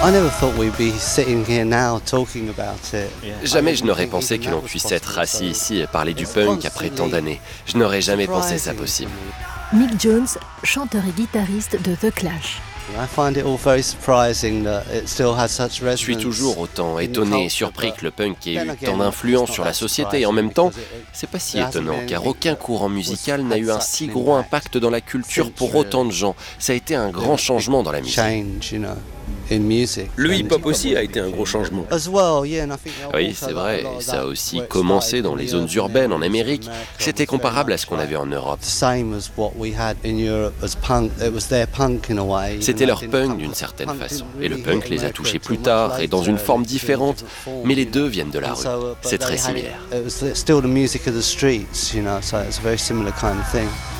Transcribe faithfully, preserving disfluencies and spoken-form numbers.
Jamais je n'aurais pensé que l'on puisse être assis ici et parler du punk après tant d'années. Je n'aurais jamais pensé ça possible. Mick Jones, chanteur et guitariste de The Clash. Je suis toujours autant étonné et surpris que le punk ait eu tant d'influence sur la société. Et en même temps, c'est pas si étonnant, car aucun courant musical n'a eu un si gros impact dans la culture pour autant de gens. Ça a été un grand changement dans la musique. Le hip-hop aussi a été un gros changement. Oui, c'est vrai, et ça a aussi commencé dans les zones urbaines en Amérique. C'était comparable à ce qu'on avait en Europe. C'était leur punk d'une certaine façon. Et le punk les a touchés plus tard et dans une forme différente, mais les deux viennent de la rue. C'est très similaire.